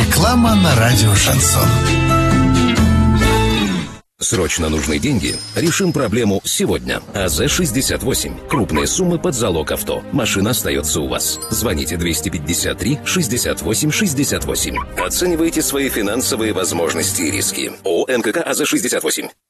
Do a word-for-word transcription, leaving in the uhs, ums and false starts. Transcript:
Реклама на радио «Шансон». Срочно нужны деньги? Решим проблему сегодня. АЗ шестьдесят восемь. Крупные суммы под залог авто. Машина остается у вас. Звоните двести пятьдесят три шестьдесят восемь шестьдесят восемь. Оценивайте свои финансовые возможности и риски. ООО эн ка ка АЗ шестьдесят восемь.